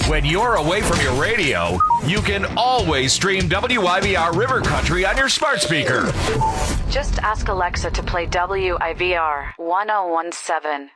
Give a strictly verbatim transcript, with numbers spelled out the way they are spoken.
When you're away from your radio, you can always stream W I V R River Country on your smart speaker. Just ask Alexa to play W I V R one oh one seven.